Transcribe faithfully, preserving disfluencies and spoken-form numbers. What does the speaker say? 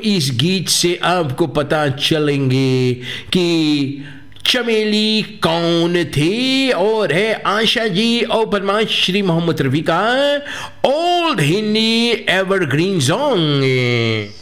इस गीत से आपको पता चलेंगे कि चमेली कौन थे, और है आशा जी और पद्माश्री मोहम्मद रफी का ओल्ड हिंदी एवरग्रीन सॉन्ग।